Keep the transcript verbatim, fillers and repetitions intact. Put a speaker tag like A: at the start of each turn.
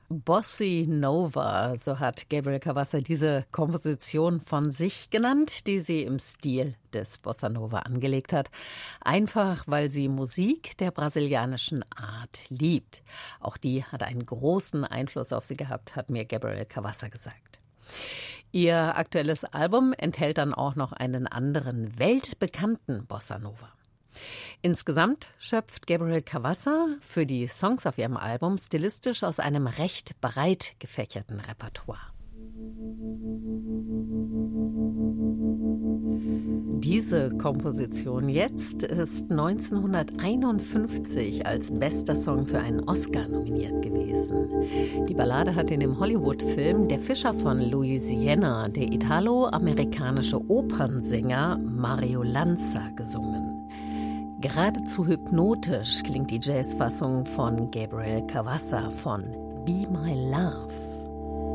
A: Bossa Nova, so hat Gabriel Cavalsa diese Komposition von sich genannt, die sie im Stil des Bossa Nova angelegt hat. Einfach, weil sie Musik der brasilianischen Art liebt. Auch die hat einen großen Einfluss auf sie gehabt, hat mir Gabriel Cavalsa gesagt. Ihr aktuelles Album enthält dann auch noch einen anderen weltbekannten Bossa Nova. Insgesamt schöpft Gabriel Cavalsa für die Songs auf ihrem Album stilistisch aus einem recht breit gefächerten Repertoire. Diese Komposition jetzt ist neunzehnhunderteinundfünfzig als bester Song für einen Oscar nominiert gewesen. Die Ballade hat in dem Hollywood-Film Der Fischer von Louisiana der italo-amerikanische Opernsänger Mario Lanza gesungen. Geradezu hypnotisch klingt die Jazzfassung von Gabriel Cavalsa von Be My Love.